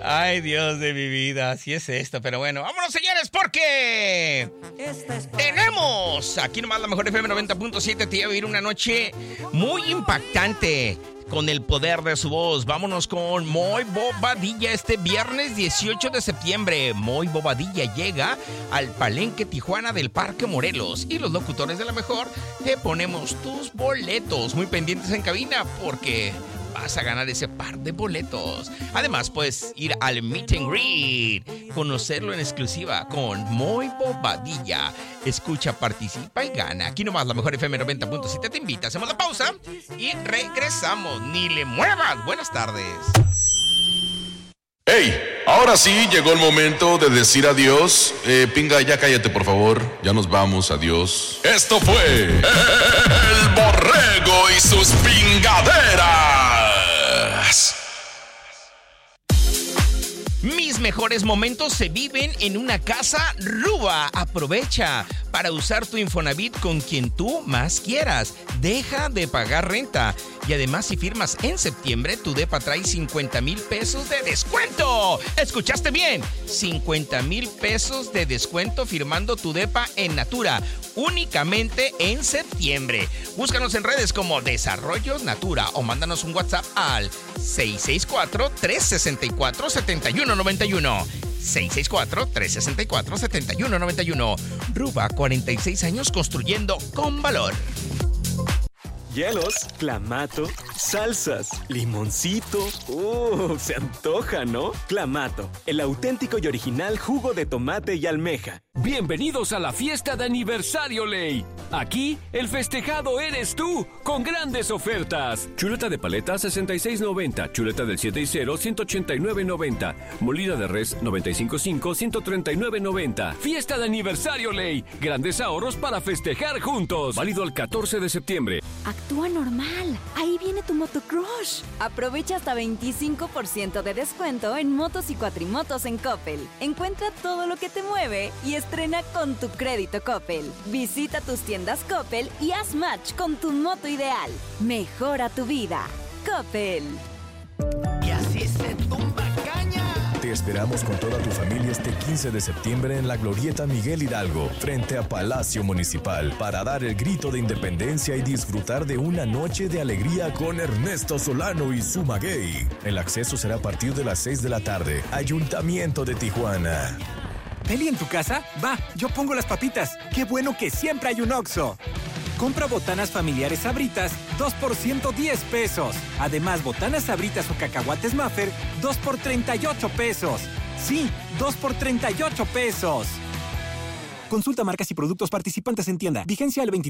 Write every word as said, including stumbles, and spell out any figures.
Ay, Dios de mi vida, así es esto. Pero bueno, vámonos, señores, porque tenemos aquí nomás la mejor F M noventa punto siete. Te iba a vivir una noche muy impactante con el poder de su voz. Vámonos con Moy Bobadilla este viernes dieciocho de septiembre. Moy Bobadilla llega al Palenque Tijuana del Parque Morelos. Y los locutores de la mejor te ponemos tus boletos. Muy pendientes en cabina porque vas a ganar ese par de boletos. Además, puedes ir al Meet and Greet, conocerlo en exclusiva con Moy Bobadilla. Escucha, participa y gana. Aquí nomás la mejor F M noventa punto siete te invita. Hacemos la pausa y regresamos. Ni le muevas. Buenas tardes. ¡Hey! Ahora sí llegó el momento de decir adiós. Eh, Pinga, ya cállate, por favor. Ya nos vamos, adiós. Esto fue El Borrego y sus pingaderas. Mis mejores momentos se viven en una casa Ruba. Aprovecha para usar tu Infonavit con quien tú más quieras. Deja de pagar renta. Y además, si firmas en septiembre, tu depa trae cincuenta mil pesos de descuento. ¿Escuchaste bien? cincuenta mil pesos de descuento firmando tu depa en Natura. Únicamente en septiembre. Búscanos en redes como Desarrollos Natura o mándanos un WhatsApp al seis seis cuatro, tres seis cuatro, siete uno nueve uno. seis seis cuatro, tres seis cuatro, siete uno nueve uno. Ruba, cuarenta y seis años construyendo con valor. Hielos, clamato, salsas, limoncito. ¡Uh! Se antoja, ¿no? Clamato, el auténtico y original jugo de tomate y almeja. Bienvenidos a la fiesta de aniversario Ley. Aquí, el festejado eres tú, con grandes ofertas. Chuleta de paleta, sesenta y seis noventa. Chuleta del siete y cero, ciento ochenta y nueve noventa. Molida de res, noventa y cinco cinco, ciento treinta y nueve noventa. Fiesta de aniversario Ley. Grandes ahorros para festejar juntos. Válido el catorce de septiembre. Actúa normal. Ahí viene tu motocrush. Aprovecha hasta veinticinco por ciento de descuento en motos y cuatrimotos en Coppel. Encuentra todo lo que te mueve y estrena con tu crédito Coppel. Visita tus tiendas Coppel y haz match con tu moto ideal. Mejora tu vida. Coppel. Y así se tumba caña. Te esperamos con toda tu familia este quince de septiembre en la Glorieta Miguel Hidalgo, frente a Palacio Municipal, para dar el grito de independencia y disfrutar de una noche de alegría con Ernesto Solano y su maguey. El acceso será a partir de las seis de la tarde. Ayuntamiento de Tijuana. ¿Peli en tu casa? Va, yo pongo las papitas. ¡Qué bueno que siempre hay un Oxxo! Compra botanas familiares Sabritas, dos por ciento diez pesos. Además, botanas Sabritas o cacahuates Maffer, dos por treinta y ocho pesos. Sí, dos por treinta y ocho pesos. Consulta marcas y productos participantes en tienda. Vigencia el veintitrés